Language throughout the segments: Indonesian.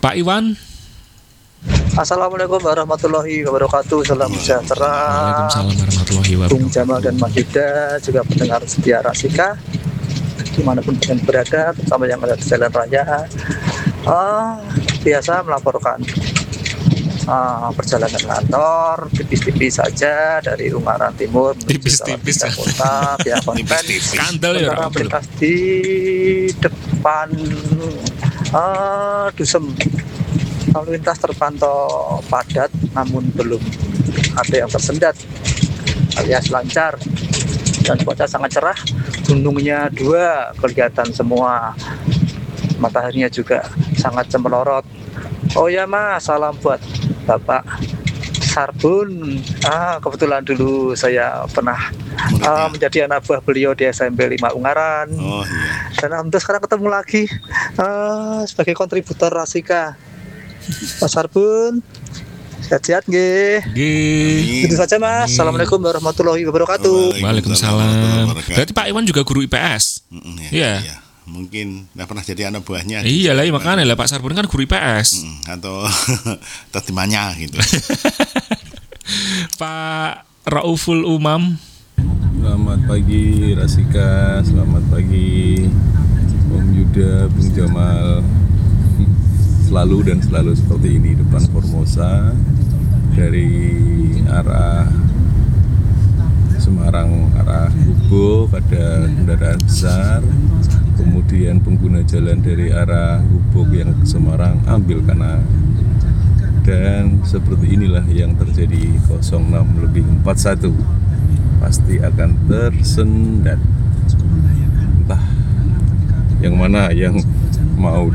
Pak Iwan. Assalamualaikum warahmatullahi wabarakatuh. Salam sejahtera. Waalaikumsalam warahmatullahi Bung wabarakatuh. Jamal dan Mas Yuda, juga pendengar setia Rasika dimanapun kalian berada, terutama yang ada di jalan raya. Biasa melaporkan perjalanan kantor tipis-tipis saja dari Ungaran Timur menuju Tipis-tipis. Kota via konten. Skandal ya, Sementara melintas di depan Dusem. Lalu lintas terpantau padat, namun belum ada yang tersendat alias lancar, dan cuaca sangat cerah. Gunungnya 2 kelihatan semua, mataharinya juga sangat cemerlorot. Oh ya Mas, salam buat Bapak Sarbun. Kebetulan dulu saya pernah menjadi anak buah beliau di SMP 5 Ungaran. Oh iya. Dan alhamdulillah sekarang ketemu lagi sebagai kontributor Rasika. Mas Sarbun, sehat-sehat nggih. Itu saja Mas. Assalamualaikum warahmatullahi wabarakatuh. Waalaikumsalam. Berarti Pak Iwan juga guru IPS. Iya. Mungkin nggak pernah jadi anak buahnya. Iya lah, makanya lah Pak Sarbun kan guru IPS. Atau tetimanya gitu. Pak Rauful Umam. Selamat pagi Rasika, selamat pagi Om Yuda, Bung Jamal. Selalu dan selalu seperti ini depan Formosa dari arah Semarang, arah Gubuk ada kendaraan besar, kemudian pengguna jalan dari arah Gubuk yang ke Semarang ambil kanan, dan seperti inilah yang terjadi 06:41 pasti akan tersendat. Entah yang mana yang mau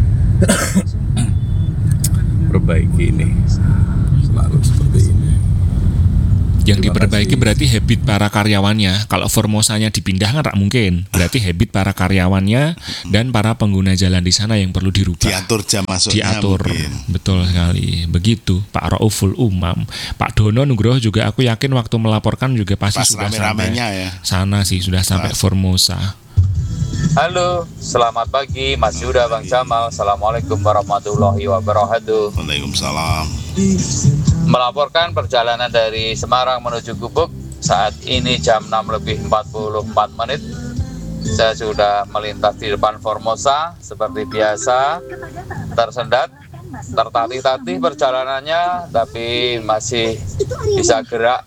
perbaiki ini, selalu seperti ini. Yang diperbaiki berarti habit para karyawannya. Kalau Formosanya dipindah kan tak mungkin. Berarti habit para karyawannya dan para pengguna jalan di sana yang perlu dirubah. Diatur jam masuknya. Diatur, mungkin. betul sekali. Begitu Pak Rauful Umam. Pak Dono Nugroho juga aku yakin waktu melaporkan juga pasti Pas sudah rame-ramenya sampai ya. sana sih, sudah sampai Formosa. Halo, selamat pagi Mas Yuda, Bang Jamal. Assalamualaikum warahmatullahi wabarakatuh. Waalaikumsalam. Melaporkan perjalanan dari Semarang menuju Gubuk. Saat ini jam 6:44. Saya sudah melintas di depan Formosa. Seperti biasa, tersendat, tertatih-tatih perjalanannya, tapi masih bisa gerak.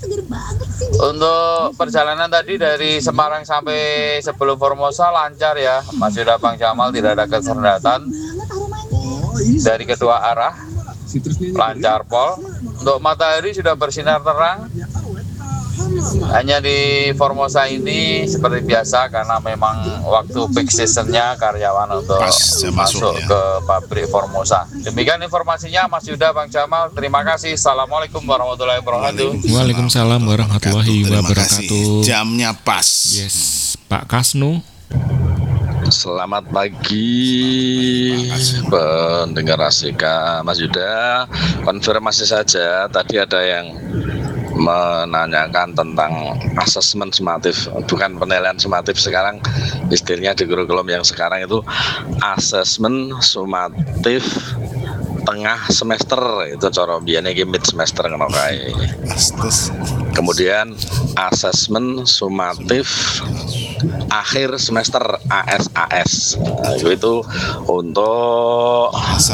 Untuk perjalanan tadi dari Semarang sampai sebelum Formosa lancar ya Mas Yuda, Bang Jamal, tidak ada kesendatan dari kedua arah, lancar pol. Untuk matahari sudah bersinar terang. Hanya di Formosa ini seperti biasa karena memang waktu peak seasonnya karyawan untuk masuk ya. ke pabrik Formosa. Demikian informasinya Mas Yuda, Bang Jamal. Terima kasih. Assalamualaikum warahmatullahi wabarakatuh. Waalaikumsalam warahmatullahi Terima wabarakatuh. kasih. Jamnya pas. Yes, Pak Kasnu. Selamat pagi pendengar Rasika. Mas Yuda, konfirmasi saja, tadi ada yang menanyakan tentang asesmen sumatif, bukan penilaian sumatif. Sekarang istilahnya di kurikulum yang sekarang itu asesmen sumatif tengah semester, itu cara biasanya mid semester ngono kae. Kemudian asesmen sumatif akhir semester ASAS. Itu untuk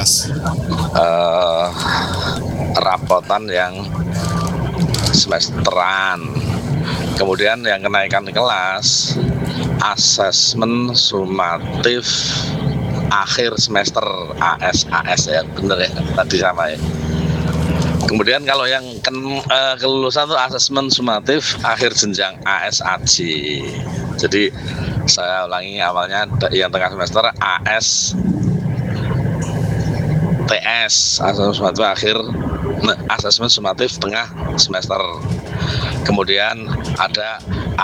rapotan yang semesteran. Kemudian yang kenaikan kelas asesmen sumatif akhir semester ASAS, ya bener ya tadi sama ya. Kemudian kalau yang kelulusan itu asesmen sumatif akhir jenjang ASAJ. Jadi saya ulangi, awalnya yang tengah semester AS TS, asesmen sumatif akhir, asesmen sumatif tengah semester. Kemudian ada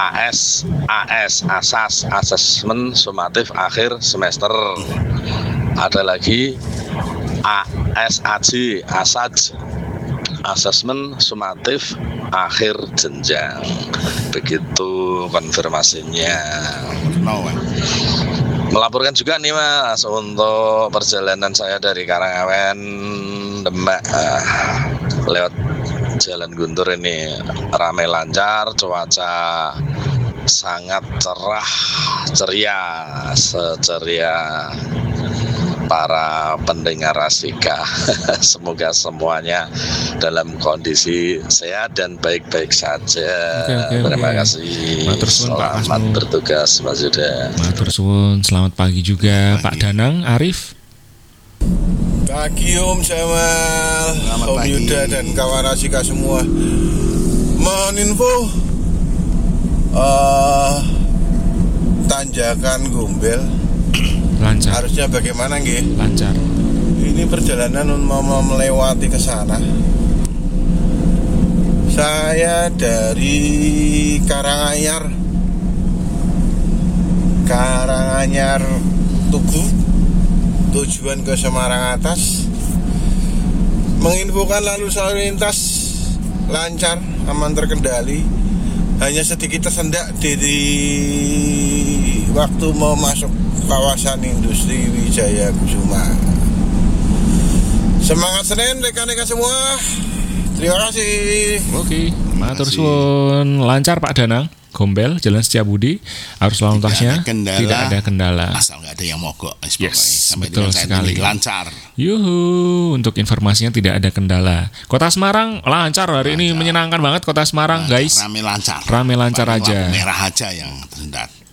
ASAS, asesmen sumatif akhir semester. Ada lagi ASAJ, asesmen sumatif akhir jenjang. Begitu konfirmasinya. Melaporkan juga nih Mas untuk perjalanan saya dari Karangawen Demak lewat Jalan Guntur ini ramai lancar, cuaca sangat cerah, ceria, seceria para pendengar Asika. Semoga semuanya dalam kondisi sehat dan baik-baik saja. Terima kasih. Matur suwun, Pak Selamat Asmu. bertugas Mas Yuda. Matur suwun, selamat pagi juga Pak Danang, Arif. Pagi Om Jamal, Selamat Om pagi. Yuda dan kawan Asika semua. Mohon info tanjakan Gombel Lancar, harusnya bagaimana nggih? lancar. Ini perjalanan mau melewati ke sana. Saya dari Karanganyar Tugu, tujuan ke Semarang Atas. Menginfokan lalu lintas lancar, aman terkendali. Hanya sedikit tersendak dari waktu mau masuk kawasan industri Wijaya Kusuma. Semangat Senin rekan-rekan semua. Terima kasih. Oke, matur suwun, lancar Pak Danang. Gombel, Jalan Setiabudi, arus lalu lintasnya tidak ada kendala. Asal nggak ada yang mogok. Yes, Sampai betul dengan saat sekali. ini lancar. Yuhu, untuk informasinya tidak ada kendala. Kota Semarang lancar hari ini, menyenangkan banget Kota Semarang, guys. Rame lancar. Rame lancar Paling aja. lampu merah aja yang tersendat.